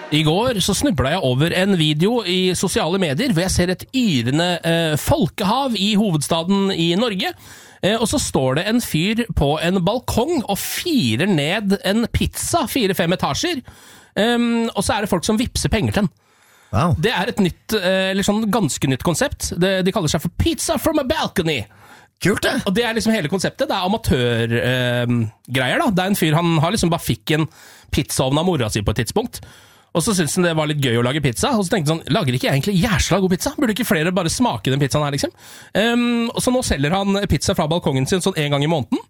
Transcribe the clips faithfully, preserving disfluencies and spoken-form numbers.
I går så snubla jeg over en video i sosiale medier hvor jeg ser et yrende eh, folkehav i hovedstaden i Norge. Eh, og så står det en fyr på en balkong og firer ned en pizza, fire-fem etasjer. Um, og så er det folk som vipser penger til den. Wow. Det er et nytt, eh, eller sånn ganske nytt konsept. Det, de kaller seg for Pizza from a Balcony. Kult det. Og det er liksom hele konseptet. Det er amatørgreier eh, da. Det er en fyr, han har liksom bare fikk en pizzaovn av mora si på et tidspunkt. Og så syntes han det var litt gøy å lage pizza. Og så tenkte han sånn, lager ikke jeg egentlig jæsla god pizza? Burde ikke flere bare smake den pizzaen her, liksom? Um, og så nå selger han pizza fra balkongen sin sånn en gang i måneden.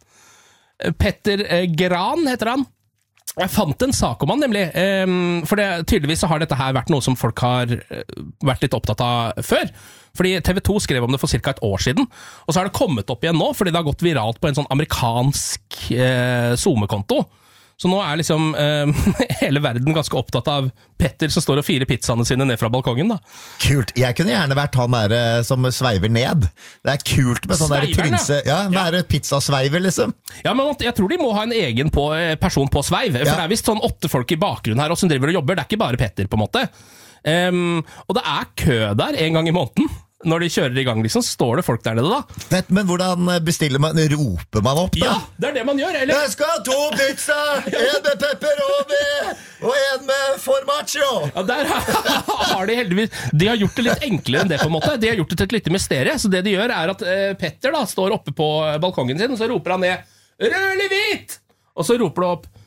Petter eh, Gran heter han. Jeg fant en sak om han, nemlig. Um, for det, tydeligvis så har dette her vært noe som folk har vært litt opptatt av før. Fordi T V to skrev om det for cirka et år siden. Og så har det kommet opp igjen nå, fordi det har gått viralt på en sånn amerikansk eh, Zoom-konto. Så nå er liksom eh, hele verden ganske opptatt av Petter som står og firer pizzaene sine ned fra balkongen, da. Kult. Jeg kunne gjerne vært han der eh, som sveiver ned. Det er kult med sånn der prynse... Ja, være pizzasveiver, liksom. Ja, men jeg tror de må ha en egen på, person på sveiv. For ja. Det er vist sånn åtte folk i bakgrunnen her og som driver og jobber. Det er ikke bare Petter, på en måte. Um, og det er kø der en gang i måneden. Når de kjører i gang, liksom, så står det folk der nede, da. Vet, men hvordan bestiller man? Roper man opp, da? Ja, det er det man gjør, eller? Jeg skal ha to pizza! En med pepperoni og en med formaggio! Ja, der har de heldigvis... De har gjort det litt enklere enn det, på en måte. De har gjort det til et lite mysterium. Så det de gjør er at eh, Petter da, står oppe på balkongen sin, og så roper han ned «Rød eller hvit?» Og så roper du opp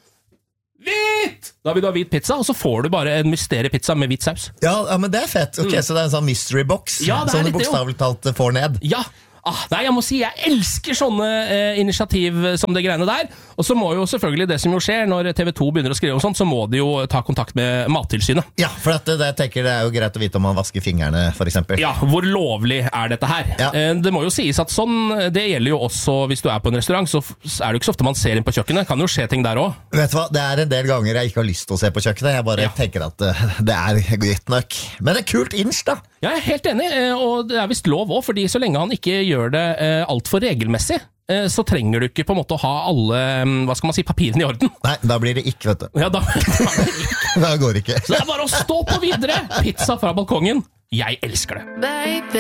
«Hvit!» Da vil du ha hvit pizza, og så får du bare en mysteriepizza med hvit saus. Ja, ja, men det er fett. Ok, mm. Så det er en sånn mystery box ja, som du bokstavelig talt får ned. Ja, ah, nei, jeg må si jeg elsker sånne eh, initiativ som det greiene der. Og så må jo selvfølgelig det som jo skjer når T V to begynner å skrive om sånt, så må de jo ta kontakt med Mattilsynet. Ja, for at det, det, jeg tenker det er jo greit å vite om man vasker fingrene, for eksempel. Ja, hvor lovlig er dette her? Ja. Eh, det må jo sies at sånn, det gjelder jo også hvis du er på en restaurant, så er det jo ikke så ofte man ser inn på kjøkkenet. Kan jo skje ting der også. Vet du hva, det er en del ganger jeg ikke har lyst til å se på kjøkkenet. Jeg bare ja. tenker at uh, det er godt nok. Men det er kult inch, da. Ja, jeg er helt enig, og det er vist lov også, fordi så lenge han ikke gjør det uh, alt for regelmessig, så trenger du ikke på en måte å ha alle, hva skal man si, papirene i orden. Nei, da blir det ikke, vet du. Ja, da, da går det ikke. Så det er bare å stå på videre. Pizza fra balkongen. Jeg elsker det. Baby.